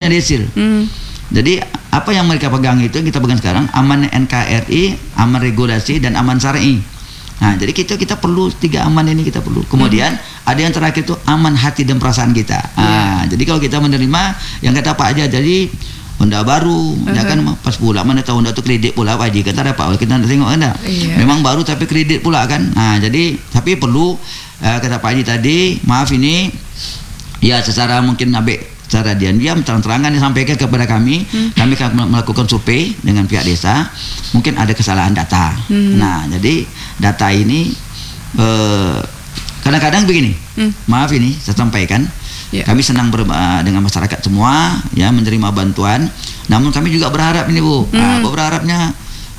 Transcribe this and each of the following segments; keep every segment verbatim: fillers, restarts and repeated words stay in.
desil. Hmm. Jadi apa yang mereka pegang itu yang kita pegang sekarang aman N K R I, aman regulasi dan aman syar'i. Nah, jadi kita kita perlu tiga aman ini kita perlu. Kemudian hmm. ada yang terakhir itu aman hati dan perasaan kita. Nah, yeah. jadi kalau kita menerima yang kata Pak Haji jadi Honda baru, uh-huh. ya kan pas pula mana tahu Honda itu kredit pula Pak Haji kata ada Pak, kita tengok Honda. Yeah. Memang baru tapi kredit pula kan. Nah, jadi tapi perlu uh, kata Pak Haji tadi, maaf ini ya secara mungkin ambil secara diam-diam terang-terangan disampaikan kepada kami. Hmm. Kami akan melakukan survei dengan pihak desa. Mungkin ada kesalahan data. Hmm. Nah, jadi data ini uh, kadang-kadang begini. Hmm. Maaf ini saya sampaikan. Yeah. Kami senang ber, uh, dengan masyarakat semua ya menerima bantuan. Namun kami juga berharap ini Bu, mm. uh, berharapnya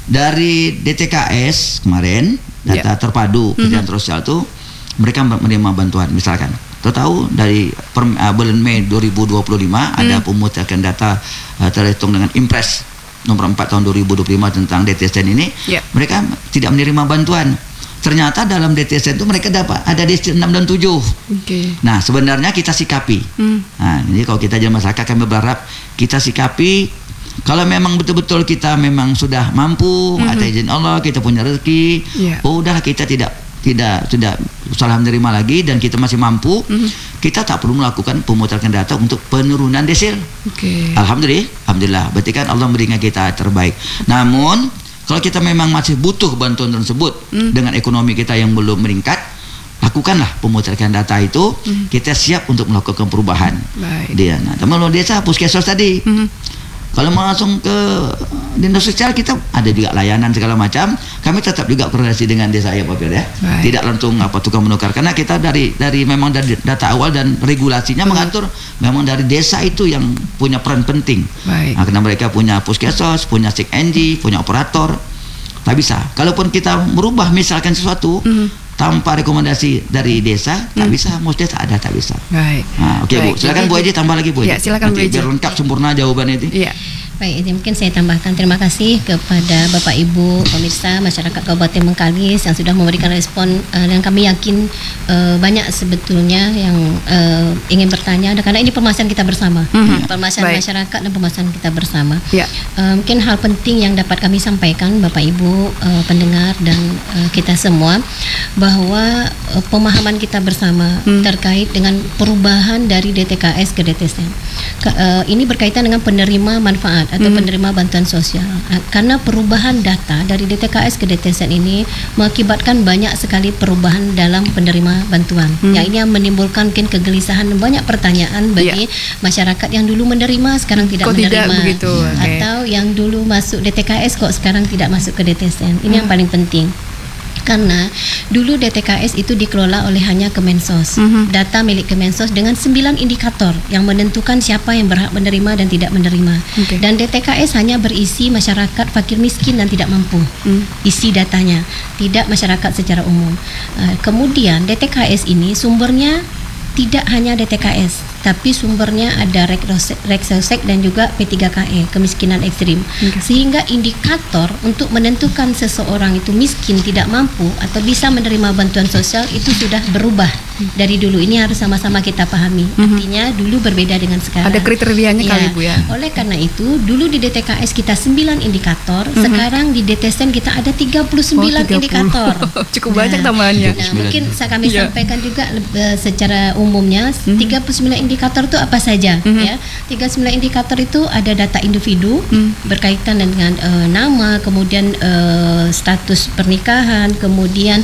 dari D T K S kemarin data yeah. terpadu kesejahteraan mm-hmm. sosial itu mereka menerima bantuan. Misalkan, kita tahu dari per, uh, bulan Mei dua ribu dua puluh lima mm. ada pemutakhiran data uh, terhitung dengan Impres nomor empat tahun dua ribu dua puluh lima tentang D T S N ini. Yeah. Mereka tidak menerima bantuan. Ternyata dalam D T S N itu mereka dapat ada desil enam dan tujuh. Okay. Nah, sebenarnya kita sikapi. Hmm. Nah, ini kalau kita jadi masyarakat kami berharap kita sikapi kalau memang betul-betul kita memang sudah mampu hmm. atas izin Allah kita punya rezeki. Yeah. Oh, udahlah kita tidak tidak tidak salah menerima lagi dan kita masih mampu. Hmm. Kita tak perlu melakukan pemutakhiran data untuk penurunan desil. Okay. Alhamdulillah, alhamdulillah. Berarti kan Allah memberikan kita terbaik. Namun kalau kita memang masih butuh bantuan tersebut mm. dengan ekonomi kita yang belum meningkat, lakukanlah pemutakhiran data itu. Mm. Kita siap untuk melakukan perubahan. Baik. Dia, nah, teman desa puskesmas tadi. Mm. Kalau mau langsung ke dinas sosial kita ada juga layanan segala macam. Kami tetap juga koordinasi dengan desa ya Pak Fir ya. Baik. Tidak langsung apa tukang menukar karena kita dari dari memang dari data awal dan regulasinya mm. mengatur memang dari desa itu yang punya peran penting. Baik. Nah, karena mereka punya puskesmas, punya sik N G, punya operator. Tak bisa. Kalaupun kita merubah misalkan sesuatu mm. tanpa rekomendasi dari desa, mm. tak bisa. Mesti tak ada, tak bisa. Baik. Nah, oke okay, Bu. Silakan Bu Haji tambah lagi Bu Haji. Ya, silakan Bu Haji. Biar lengkap sempurna jawabannya itu. Iya. Baik, ini mungkin saya tambahkan terima kasih kepada Bapak Ibu pemirsa masyarakat Kabupaten Bengkalis yang sudah memberikan respon uh, dan kami yakin uh, banyak sebetulnya yang uh, ingin bertanya karena ini permasalahan kita bersama, mm-hmm. permasalahan Baik. masyarakat dan permasalahan kita bersama. Yeah. Uh, mungkin hal penting yang dapat kami sampaikan Bapak Ibu uh, pendengar dan uh, kita semua bahwa uh, pemahaman kita bersama mm. terkait dengan perubahan dari D T K S ke D T S N. Ke, uh, ini berkaitan dengan penerima manfaat atau hmm. penerima bantuan sosial. Karena perubahan data dari D T K S ke D T S N ini mengakibatkan banyak sekali perubahan dalam penerima bantuan. Hmm. Yang ini yang menimbulkan mungkin kegelisahan dan banyak pertanyaan bagi yeah. masyarakat yang dulu menerima sekarang tidak kok menerima. Tidak begitu? Okay. Atau yang dulu masuk D T K S kok sekarang tidak masuk ke D T S N. Ini hmm. yang paling penting. Karena dulu D T K S itu dikelola oleh hanya Kemensos, mm-hmm. data milik Kemensos dengan sembilan indikator yang menentukan siapa yang berhak menerima dan tidak menerima. Okay. Dan D T K S hanya berisi masyarakat fakir miskin dan tidak mampu, mm. isi datanya, tidak masyarakat secara umum. Uh, kemudian D T K S ini sumbernya tidak hanya D T K S, tapi sumbernya ada Reksosek dan juga P tiga K E, kemiskinan ekstrim. Okay. Sehingga indikator untuk menentukan seseorang itu miskin, tidak mampu atau bisa menerima bantuan sosial itu sudah berubah dari dulu. Ini harus sama-sama kita pahami. Mm-hmm. Artinya dulu berbeda dengan sekarang. Ada kriterianya ya. Kali Bu ya. Oleh karena itu, dulu di D T K S kita sembilan indikator, mm-hmm. sekarang di D T S N kita ada tiga puluh sembilan oh, tiga puluh indikator. Cukup nah, banyak tambahannya. Nah, mungkin kami yeah. sampaikan juga uh, secara umumnya mm-hmm. tiga puluh sembilan indikator itu apa saja mm-hmm. ya. tiga puluh sembilan indikator itu ada data individu mm. berkaitan dengan uh, nama, kemudian uh, status pernikahan, kemudian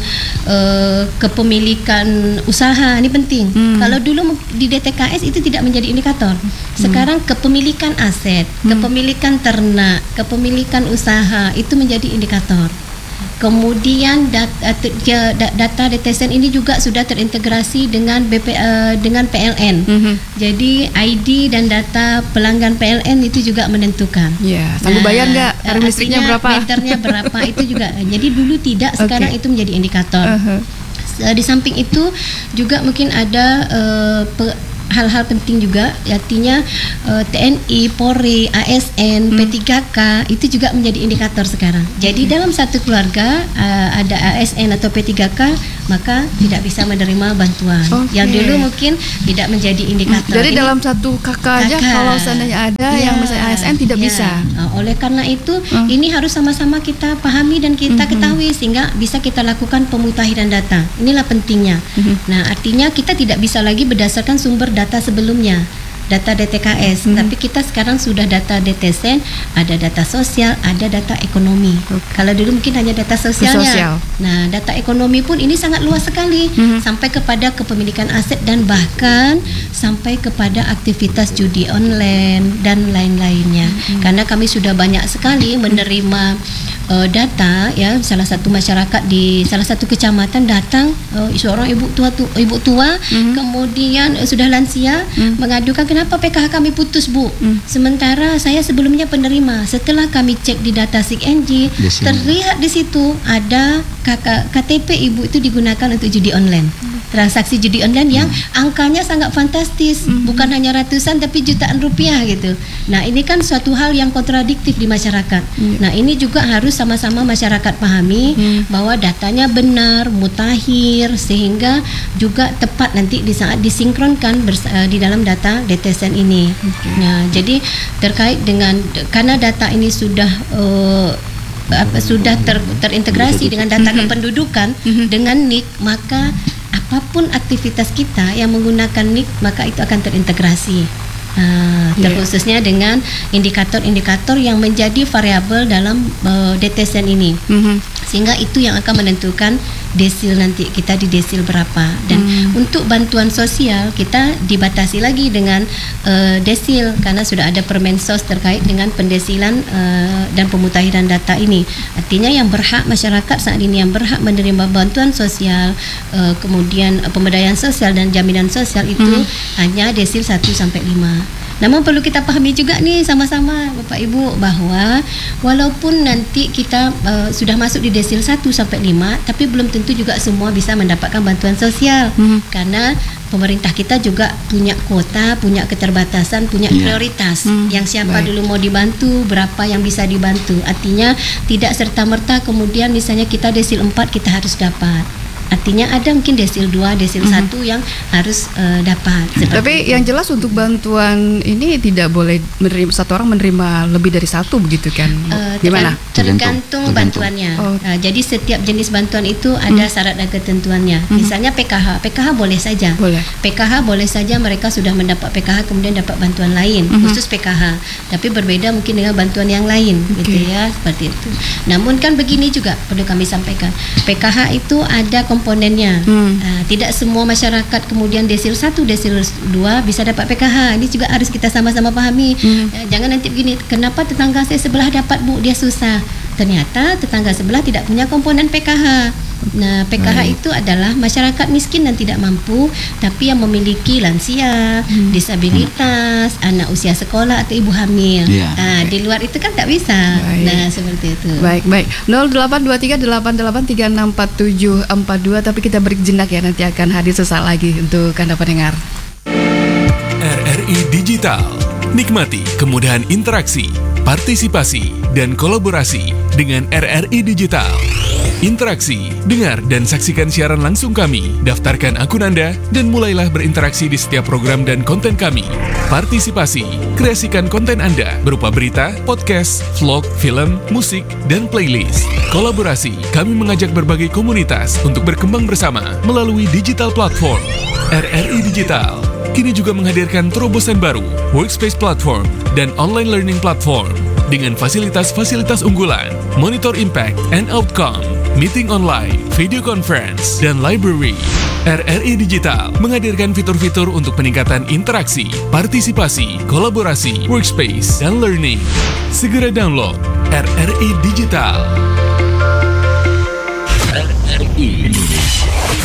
uh, kepemilikan usaha, ini penting. Mm. Kalau dulu di D T K S itu tidak menjadi indikator. Sekarang mm. kepemilikan aset, mm. kepemilikan ternak, kepemilikan usaha itu menjadi indikator. Kemudian data, data D T S N ini juga sudah terintegrasi dengan B P, uh, dengan P L N. Mm-hmm. Jadi I D dan data pelanggan P L N itu juga menentukan. Ya, yeah, sanggup nah, bayar nggak? Tarif listriknya berapa? Meternya berapa itu juga. Jadi dulu tidak, sekarang okay. itu menjadi indikator. Uh-huh. Di samping itu juga mungkin ada uh, pe- hal-hal penting juga, artinya uh, T N I, Polri, A S N, hmm. P tiga K itu juga menjadi indikator sekarang. Jadi hmm. dalam satu keluarga uh, ada A S N atau P tiga K maka tidak bisa menerima bantuan. Okay. Yang dulu mungkin tidak menjadi indikator. Jadi Ini dalam satu kakak aja kakak. kalau seandainya ada Ya, yang misalnya A S N tidak ya. bisa. Uh, Oleh karena itu Hmm. ini harus sama-sama kita pahami dan kita Mhm. ketahui sehingga bisa kita lakukan pemutahiran data. Inilah pentingnya. Mhm. Nah, artinya kita tidak bisa lagi berdasarkan sumber data sebelumnya, data D T K S, Mhm. tapi kita sekarang sudah data D T S E N, ada data sosial, ada data ekonomi. Oke. Kalau dulu mungkin hanya data sosialnya. Sosial. Nah, data ekonomi pun ini sangat luas sekali, Mhm. sampai kepada kepemilikan aset dan bahkan sampai kepada aktivitas judi online dan lain-lainnya. Karena kami sudah banyak sekali menerima uh, data, ya, salah satu masyarakat di salah satu kecamatan datang, uh, seorang ibu tua tu, ibu tua Mhm. kemudian uh, sudah lansia, Mhm. mengadukan kenapa P K H kami putus, Bu. Mhm. Sementara saya sebelumnya penerima. Setelah kami cek di data S I K N G, Di sini. terlihat di situ ada K K T P ibu itu digunakan untuk judi online. Transaksi judi online yang angkanya sangat fantastis, bukan hanya ratusan tapi jutaan rupiah gitu. Nah, ini kan suatu hal yang kontradiktif di masyarakat. Nah, ini juga harus sama-sama masyarakat pahami bahwa datanya benar, mutakhir, sehingga juga tepat nanti di saat disinkronkan bersa- eh, di dalam data D T S E N ini. Nah, jadi terkait dengan karena data ini sudah eh, apa sudah ter, terintegrasi dengan data kependudukan dengan N I K, maka apapun aktivitas kita yang menggunakan N I K maka itu akan terintegrasi. Uh, Yeah. terkhususnya dengan indikator-indikator yang menjadi variabel dalam uh, D T S E N ini, Mhm. sehingga itu yang akan menentukan desil nanti kita di desil berapa. Dan untuk bantuan sosial kita dibatasi lagi dengan uh, desil karena sudah ada Permensos terkait dengan pendesilan uh, dan pemutakhiran data ini. Artinya yang berhak masyarakat saat ini yang berhak menerima bantuan sosial, uh, kemudian uh, pemberdayaan sosial dan jaminan sosial itu hanya desil satu sampai lima. Namun perlu kita pahami juga nih sama-sama Bapak Ibu bahwa walaupun nanti kita uh, sudah masuk di desil satu sampai lima, tapi belum tentu juga semua bisa mendapatkan bantuan sosial. Mhm. Karena pemerintah kita juga punya kuota, punya keterbatasan, punya Iya. prioritas. Hmm, Yang siapa baik. dulu mau dibantu, berapa yang bisa dibantu. Artinya tidak serta-merta kemudian misalnya kita desil empat kita harus dapat. Artinya ada mungkin desil dua, desil satu yang harus uh, dapat. Seperti Tapi itu. yang jelas untuk bantuan ini tidak boleh menerima satu orang menerima lebih dari satu begitu kan? Uh, Gimana? tergan- Tergantung. Tergantung Tergantung. bantuannya. Oh. Uh, jadi setiap jenis bantuan itu ada syarat dan ketentuannya. Misalnya P K H, P K H boleh saja. Boleh. P K H boleh saja mereka sudah mendapat P K H kemudian dapat bantuan lain khusus P K H. Tapi berbeda mungkin dengan bantuan yang lain, gitu Oke. ya, seperti itu. Namun kan begini juga perlu kami sampaikan. P K H itu ada komponennya. Hmm. Uh, tidak semua masyarakat kemudian desil satu, desil dua bisa dapat P K H. Ini juga harus kita sama-sama pahami. Hmm. Uh, jangan nanti begini, kenapa tetangga saya sebelah dapat, Bu, dia susah. Ternyata tetangga sebelah tidak punya komponen P K H. Nah, P K H itu adalah masyarakat miskin dan tidak mampu, tapi yang memiliki lansia, disabilitas, anak usia sekolah atau ibu hamil. Iya. Nah, di luar itu kan tak bisa. Baik. Nah, seperti itu. Baik, baik. nol delapan dua tiga delapan delapan tiga enam empat tujuh empat dua, tapi kita beri jenak ya, nanti akan hadir sesaat lagi untuk Anda pendengar. R R I Digital. Nikmati kemudahan interaksi, partisipasi, dan kolaborasi dengan R R I Digital. Interaksi, dengar dan saksikan siaran langsung kami, daftarkan akun Anda, dan mulailah berinteraksi di setiap program dan konten kami. Partisipasi, kreasikan konten Anda berupa berita, podcast, vlog, film, musik, dan playlist. Kolaborasi, kami mengajak berbagai komunitas untuk berkembang bersama melalui digital platform. R R I Digital kini juga menghadirkan terobosan baru, workspace platform, dan online learning platform dengan fasilitas-fasilitas unggulan, monitor impact and outcome, meeting online, video conference, dan library. R R I Digital menghadirkan fitur-fitur untuk peningkatan interaksi, partisipasi, kolaborasi, workspace, dan learning. Segera download R R I Digital. R R I Indonesia.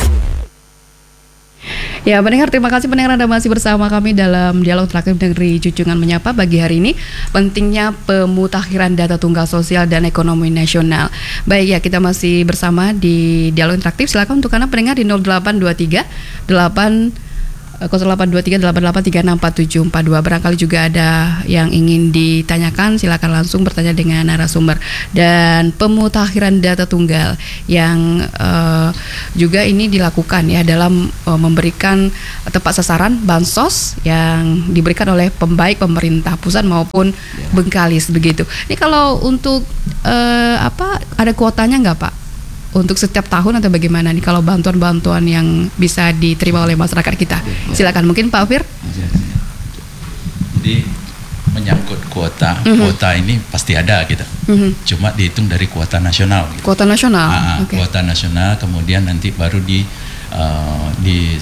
Ya, pendengar, terima kasih pendengar Anda masih bersama kami dalam dialog terakhir Negeri Cucungan Menyapa pagi hari ini. Pentingnya pemutakhiran data tunggal sosial dan ekonomi nasional. Baik ya, kita masih bersama di dialog interaktif. Silakan untuk Anda pendengar di nol delapan dua tiga delapan nol delapan dua tiga delapan delapan tiga enam empat tujuh empat dua. Barangkali juga ada yang ingin ditanyakan, silakan langsung bertanya dengan narasumber. Dan pemutakhiran data tunggal yang uh, juga ini dilakukan ya dalam uh, memberikan tepat sasaran bansos yang diberikan oleh pembaik pemerintah pusat maupun Bengkalis begitu. Ini kalau untuk uh, apa ada kuotanya nggak Pak? Untuk setiap tahun atau bagaimana nih kalau bantuan-bantuan yang bisa diterima oleh masyarakat kita? Silakan mungkin Pak Fir. Jadi menyangkut kuota, mm-hmm. kuota ini pasti ada gitu. Mm-hmm. Cuma dihitung dari kuota nasional. Gitu. Kuota nasional. Nah, okay. Kuota nasional kemudian nanti baru di uh, di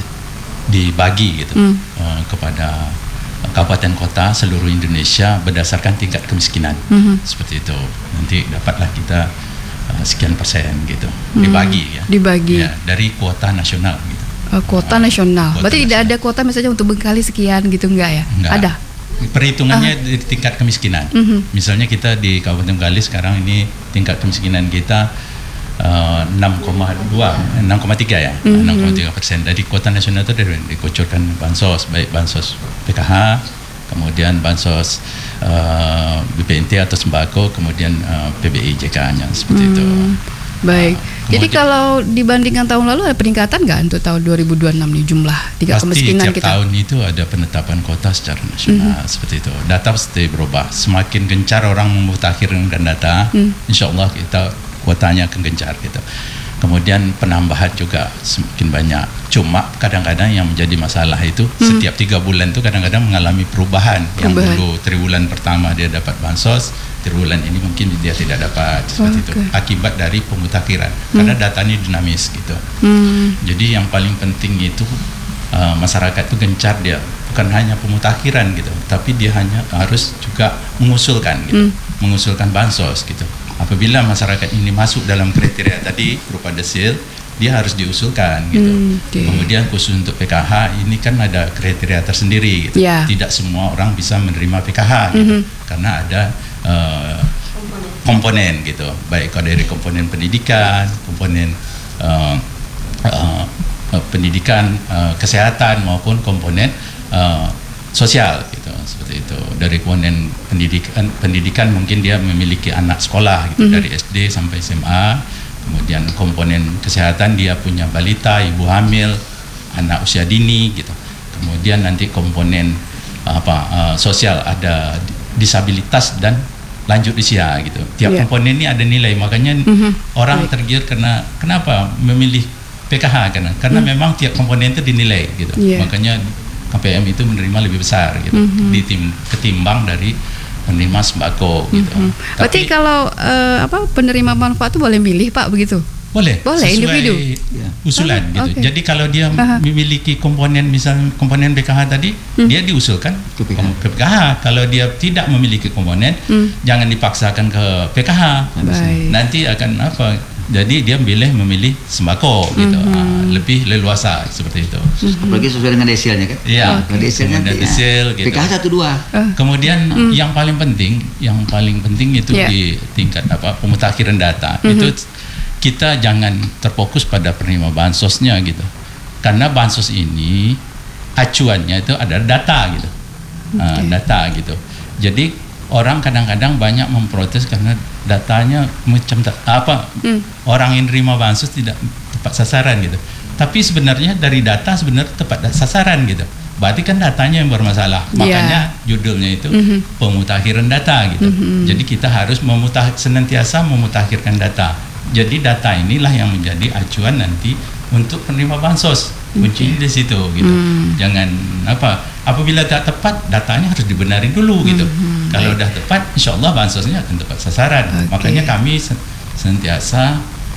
dibagi gitu mm. uh, kepada kabupaten kota seluruh Indonesia berdasarkan tingkat kemiskinan. Mm-hmm. Seperti itu. Nanti dapatlah kita sekian persen gitu hmm, dibagi ya dibagi ya, dari kuota nasional gitu. Uh, kuota uh, nasional kuota berarti nasional. Tidak ada kuota misalnya untuk Bengkalis sekian gitu enggak ya? Enggak. Ada perhitungannya uh. di tingkat kemiskinan. Uh-huh. Misalnya kita di Kabupaten Bengkalis sekarang ini tingkat kemiskinan kita uh, enam koma dua enam koma tiga ya. Uh-huh. enam koma tiga persen dari kuota nasional itu dikucurkan bansos, baik bansos P K H, kemudian bansos uh, B P N T atau sembako, kemudian uh, P B I J K-nya seperti hmm, itu. Baik. Uh, Jadi kalau dibandingkan tahun lalu ada peningkatan nggak untuk tahun dua ribu dua puluh enam nih jumlah tingkat kemiskinan kita? Pasti tiap tahun itu ada penetapan kota secara nasional hmm. seperti itu. Data pasti berubah. Semakin gencar orang memutakhirkan data, hmm. insya Allah kita kuotanya akan gencar gitu. Kemudian penambahan juga semakin banyak. Cuma kadang-kadang yang menjadi masalah itu hmm. setiap tiga bulan itu kadang-kadang mengalami perubahan. perubahan. Yang dulu triwulan pertama dia dapat bansos, triwulan ini mungkin dia tidak dapat seperti okay. itu. Akibat dari pemutakhiran. Hmm. Karena datanya dinamis gitu. Hmm. Jadi yang paling penting itu uh, masyarakat itu gencar dia bukan hanya pemutakhiran gitu, tapi dia hanya harus juga mengusulkan gitu, hmm. mengusulkan bansos gitu. Apabila masyarakat ini masuk dalam kriteria tadi berupa desil, dia harus diusulkan gitu. Hmm, okay. Kemudian khusus untuk P K H ini kan ada kriteria tersendiri gitu. Yeah. Tidak semua orang bisa menerima P K H gitu. Mm-hmm. Karena ada uh, komponen gitu. Baik dari komponen pendidikan, komponen uh, uh, uh, pendidikan uh, kesehatan maupun komponen uh, sosial gitu, seperti itu. Dari komponen pendidikan pendidikan mungkin dia memiliki anak sekolah gitu, mm-hmm. dari S D sampai S M A. Kemudian komponen kesehatan dia punya balita, ibu hamil, anak usia dini gitu. Kemudian nanti komponen apa uh, sosial ada disabilitas dan lanjut usia gitu. Tiap yeah. komponen ini ada nilai, makanya mm-hmm. orang right. tergiur karena kenapa memilih P K H karena karena mm. memang tiap komponen itu dinilai gitu. Yeah. Makanya K P M itu menerima lebih besar gitu, mm-hmm. ditim, ketimbang dari penerima sembako gitu. Mm-hmm. Berarti Tapi, kalau uh, apa penerima manfaat itu boleh milih Pak begitu? Boleh. Boleh individu. Usulan oh, gitu. Okay. Jadi kalau dia uh-huh. memiliki komponen misal komponen B K H tadi, hmm. dia diusulkan ke P K H. Kalau dia tidak memiliki komponen, hmm. jangan dipaksakan ke P K H. Baik. Nanti akan apa? Jadi dia milih memilih sembako gitu, mm-hmm. uh, lebih leluasa seperti itu. Mm-hmm. Apalagi sesuai dengan desilnya kan? Iya. Okay. Desilnya ya. Desil gitu. P K H satu dua. Uh. Kemudian mm. yang paling penting, yang paling penting itu yeah. di tingkat apa pemutakhiran data mm-hmm. itu kita jangan terfokus pada penerima bansosnya gitu, karena bansos ini acuannya itu ada data gitu, okay. uh, data gitu. Jadi orang kadang-kadang banyak memprotes karena datanya macam apa hmm. orang yang nerima bansos tidak tepat sasaran gitu. Tapi sebenarnya dari data sebenarnya tepat sasaran gitu. Berarti kan datanya yang bermasalah. Yeah. Makanya judulnya itu mm-hmm. pemutakhiran data gitu. Mm-hmm. Jadi kita harus memutah senantiasa memutakhirkan data. Jadi data inilah yang menjadi acuan nanti untuk penerima bansos. Kuncinya okay. di situ gitu. Mm. Jangan apa apabila tak tepat datanya harus dibenarin dulu gitu. Mm-hmm. Kalau udah tepat insyaallah bansosnya akan tepat sasaran. Okay. Makanya kami senantiasa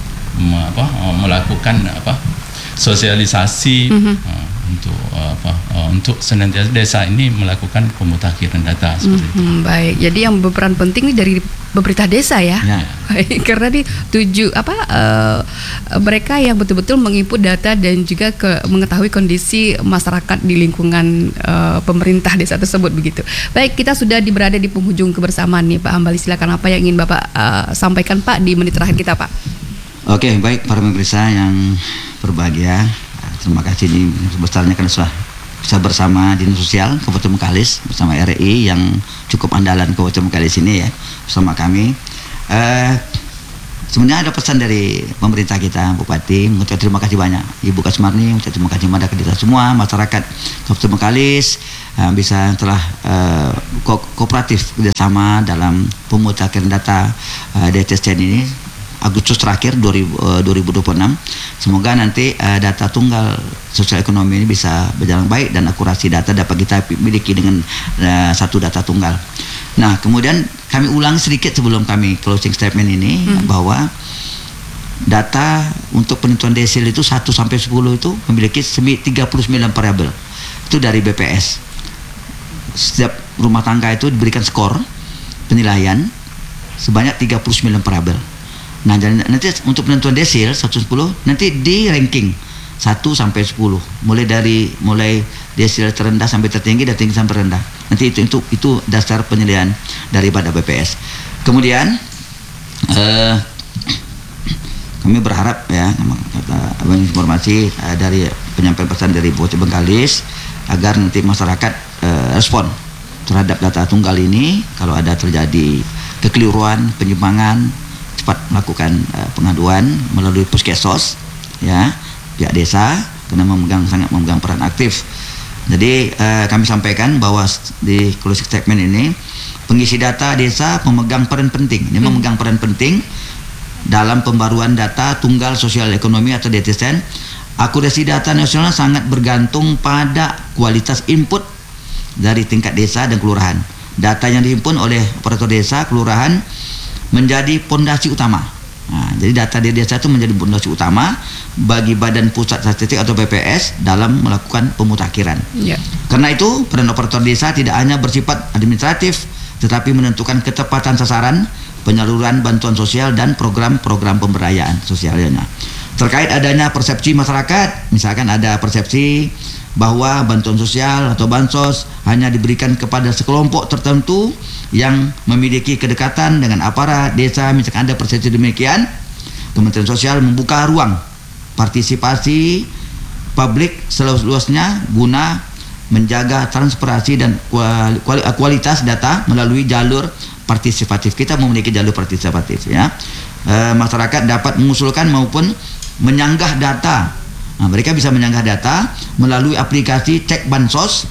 apa melakukan apa sosialisasi mm-hmm. uh, untuk uh, apa uh, untuk senantiasa desa ini melakukan pemutakhiran data seperti mm-hmm. itu. Baik. Jadi yang berperan penting dari pemerintah desa ya. Ya. Karena di tujuh apa uh, mereka yang betul-betul menginput data dan juga ke, mengetahui kondisi masyarakat di lingkungan uh, pemerintah desa tersebut begitu. Baik, kita sudah di, berada di penghujung kebersamaan nih Pak Hambali, silakan apa yang ingin Bapak uh, sampaikan Pak di menit terakhir kita Pak. Oke, baik para pemirsa yang berbahagia. Terima kasih ini sebesarnya karena sudah bisa bersama Dinas Sosial Kabupaten Bengkalis bersama R R I yang cukup andalan Kabupaten Bengkalis ini ya, bersama kami. Uh, Sebenarnya ada pesan dari pemerintah kita, Bupati, mengucapkan terima kasih banyak, Ibu Kasmarni, mengucapkan terima kasih kepada kita semua, masyarakat Kabupaten Bengkalis uh, bisa telah uh, ko kooperatif kerjasama dalam pemutakhiran data uh, D T S N ini Agustus terakhir dua ribu dua puluh enam. Semoga nanti uh, data tunggal sosial ekonomi ini bisa berjalan baik dan akurasi data dapat kita miliki dengan uh, satu data tunggal. Nah, kemudian kami ulang sedikit sebelum kami closing statement ini hmm. bahwa data untuk penentuan desil itu satu sampai sepuluh itu memiliki tiga puluh sembilan variabel. Itu dari B P S. Setiap rumah tangga itu diberikan skor penilaian sebanyak tiga puluh sembilan variabel. Nah, jadi nanti untuk penentuan desil satu sampai sepuluh nanti di ranking satu sampai sepuluh. Mulai dari mulai desil terendah sampai tertinggi dan tinggi sampai rendah. Nanti itu itu itu dasar penilaian daripada B P S. Kemudian uh, kami berharap ya kata informasi uh, dari penyampaian pesan dari Bupati Bengkalis agar nanti masyarakat uh, respon terhadap data tunggal ini. Kalau ada terjadi kekeliruan, penyimpangan, cepat melakukan uh, pengaduan melalui Puskesos ya, pihak desa karena memegang sangat memegang peran aktif. Jadi uh, kami sampaikan bahwa di closing statement ini pengisi data desa memegang peran penting. Ini hmm. memegang peran penting dalam pembaruan data tunggal sosial ekonomi atau D T S N. Akurasi data nasional sangat bergantung pada kualitas input dari tingkat desa dan kelurahan. Data yang dihimpun oleh operator desa kelurahan menjadi pondasi utama. Nah, jadi data di desa itu menjadi pondasi utama bagi Badan Pusat Statistik atau B P S dalam melakukan pemutakhiran. Yeah. Karena itu peran operator desa tidak hanya bersifat administratif, tetapi menentukan ketepatan sasaran penyaluran bantuan sosial dan program-program pemberdayaan sosialnya. Terkait adanya persepsi masyarakat, misalkan ada persepsi bahwa bantuan sosial atau bansos hanya diberikan kepada sekelompok tertentu yang memiliki kedekatan dengan aparat desa, misalkan ada persepsi demikian, Kementerian Sosial membuka ruang partisipasi publik seluas-luasnya guna menjaga transparansi dan kualitas data melalui jalur partisipatif. Kita memiliki jalur partisipatif ya. E, masyarakat dapat mengusulkan maupun menyanggah data. Nah, mereka bisa menyanggah data melalui aplikasi Cek Bansos,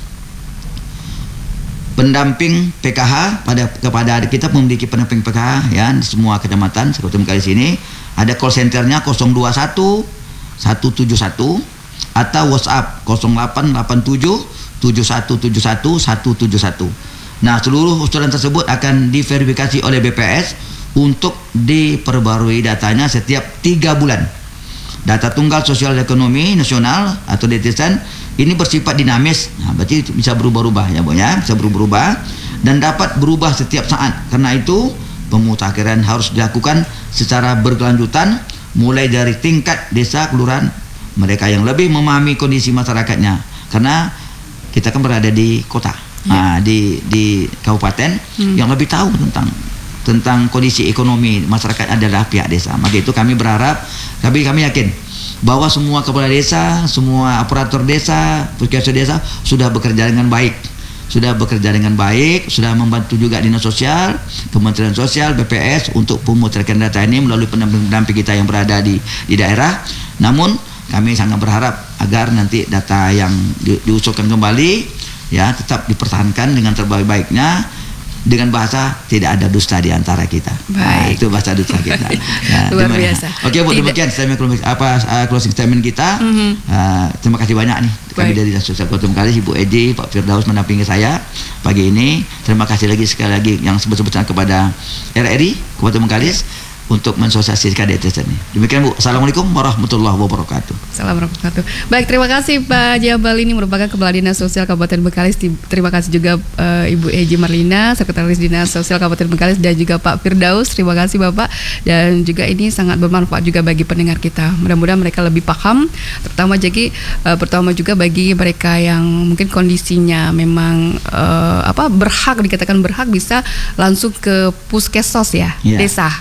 pendamping P K H pada kepada kita memiliki pendamping P K H ya di semua kecamatan seperti kali sini. Ada call centernya nol dua satu satu tujuh satu atau WhatsApp nol delapan delapan tujuh tujuh satu tujuh satu satu tujuh satu. Nah, seluruh usulan tersebut akan diverifikasi oleh B P S untuk diperbarui datanya setiap tiga bulan. Data tunggal sosial ekonomi nasional atau D T S N ini bersifat dinamis, nah, berarti bisa berubah-ubah ya Bu ya, bisa berubah-ubah dan dapat berubah setiap saat. Karena itu pemutakhiran harus dilakukan secara berkelanjutan mulai dari tingkat desa kelurahan, mereka yang lebih memahami kondisi masyarakatnya. Karena kita kan berada di kota, ya. nah, di di kabupaten hmm. yang lebih tahu tentang tentang kondisi ekonomi masyarakat adalah pihak desa. Maka itu kami berharap, tapi kami yakin bahwa semua kepala desa, semua operator desa, puskesmas desa sudah bekerja dengan baik. Sudah bekerja dengan baik, sudah membantu juga Dinas Sosial, Kementerian Sosial, B P S untuk pemutakhiran data ini melalui pendamping-pendamping kita yang berada di di daerah. Namun kami sangat berharap agar nanti data yang di, diusulkan kembali ya tetap dipertahankan dengan terbaik-baiknya. Dengan bahasa tidak ada dusta di antara kita. Nah, itu bahasa dusta kita. Nah, luar biasa. Oke Bu, demikian statement apa uh, closing statement kita. Mm-hmm. uh, terima kasih banyak nih kami dari Dinas Sosial Kabupaten Bengkalis, Ibu Edi, Pak Firdaus mendampingi saya pagi ini. Terima kasih lagi sekali lagi yang sebesar-besarnya kepada R R I Kabupaten Bengkalis untuk mensosialisasikan D T S N ini. Demikian Bu. Assalamualaikum warahmatullahi wabarakatuh. Assalamualaikum warahmatullahi wabarakatuh. Baik, terima kasih Pak Jabal, ini merupakan Kepala Dinas Sosial Kabupaten Bengkalis. Terima kasih juga uh, Ibu Eji Marlina, Sekretaris Dinas Sosial Kabupaten Bengkalis, dan juga Pak Firdaus. Terima kasih Bapak. Dan juga ini sangat bermanfaat juga bagi pendengar kita. Mudah-mudahan mereka lebih paham, terutama jadi uh, pertama juga bagi mereka yang mungkin kondisinya memang uh, apa berhak, dikatakan berhak, bisa langsung ke puskesmas ya, ya, desa. Pusat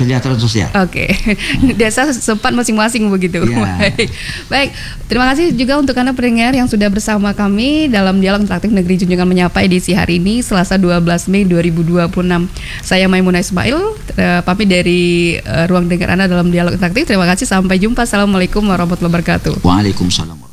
kesejahteraan sosial. Oke, desa sempat masing-masing begitu. Ya. Baik. Baik, terima kasih juga untuk Anda pendengar yang sudah bersama kami dalam Dialog Interaktif Negeri Junjungan Menyapa edisi hari ini, Selasa dua belas Mei dua ribu dua puluh enam. Saya Maimunah Ismail, uh, pamit dari uh, ruang dengar Anda dalam Dialog Interaktif. Terima kasih, sampai jumpa. Assalamualaikum warahmatullahi wabarakatuh. Waalaikumsalam.